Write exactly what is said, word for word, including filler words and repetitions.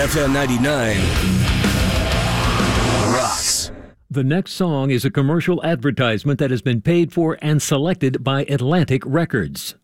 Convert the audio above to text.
F M ninety-nine rocks. The next song is a commercial advertisement that has been paid for and selected by Atlantic Records.